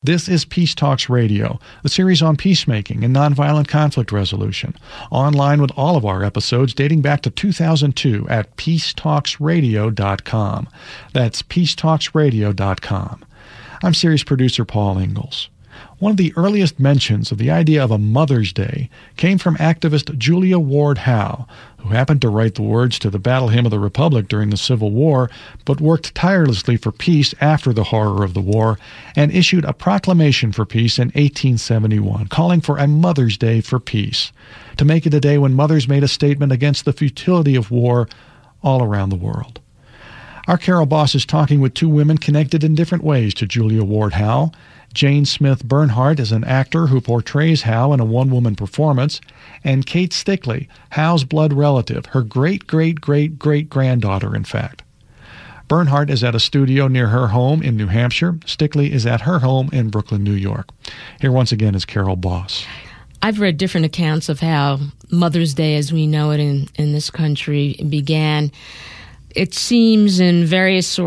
This is Peace Talks Radio, the series on peacemaking and nonviolent conflict resolution. Online with all of our episodes dating back to 2002 at peacetalksradio.com. That's peacetalksradio.com. I'm series producer Paul Ingalls. One of the earliest mentions of the idea of a Mother's Day came from activist Julia Ward Howe, who happened to write the words to the Battle Hymn of the Republic during the Civil War, but worked tirelessly for peace after the horror of the war, and issued a proclamation for peace in 1871, calling for a Mother's Day for peace, to make it a day when mothers made a statement against the futility of war all around the world. Our Carol Boss is talking with two women connected in different ways to Julia Ward Howe. Jane Smith Bernhardt is an actor who portrays Howe in a one-woman performance, and Kate Stickley, Howe's blood relative, her great-great-great-great-granddaughter, in fact. Bernhardt is at a studio near her home in New Hampshire. Stickley is at her home in Brooklyn, New York. Here once again is Carol Boss. I've read different accounts of how Mother's Day, as we know it in this country, began. It seems in various